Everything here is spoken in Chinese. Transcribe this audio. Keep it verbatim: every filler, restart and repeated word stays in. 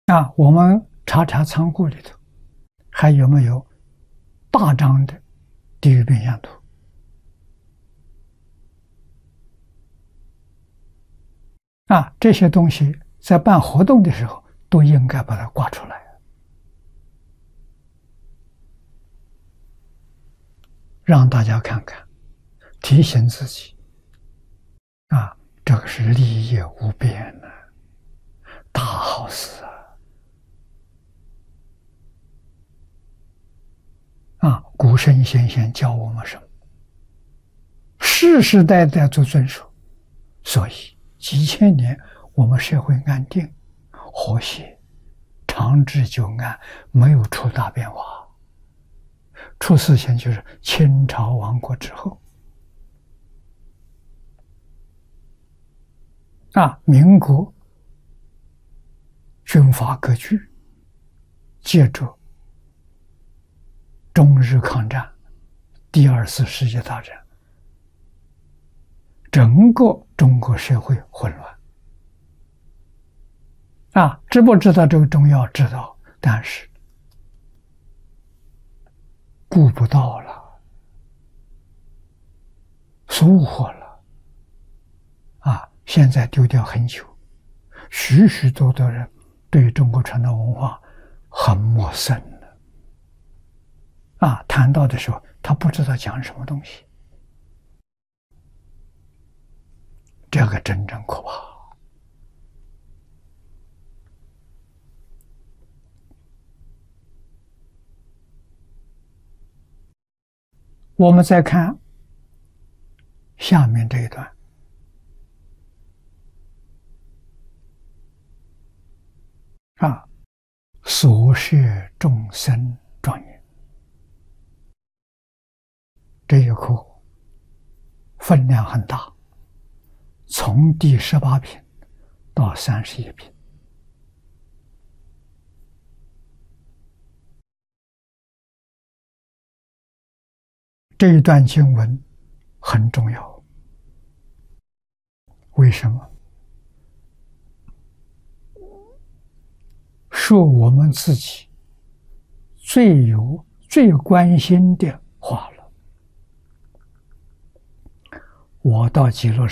啊，我们查查仓库里头还有没有大张的地狱变相图啊？这些东西在办活动的时候都应该把它挂出来，让大家看看，提醒自己啊，这个是立业无边呢，大好事啊！啊，古圣先贤教我们什么？世世代代都遵守，所以几千年我们社会安定、和谐、长治久安，没有出大变化。出事情就是清朝亡国之后，啊，民国军阀割据，接着中日抗战、第二次世界大战，整个中国社会混乱。啊，知不知道这个重要？知道，但是顾不到了，疏忽了。啊，现在丢掉很久，许许多多人对中国传统文化很陌生了。啊，谈到的时候，他不知道讲什么东西，这个真正可怕。我们再看下面这一段，啊，所摄众生庄严，这一课分量很大，从第十八品到三十一品。这一段经文很重要，为什么？说我们自己最有、最关心的话了。我到极乐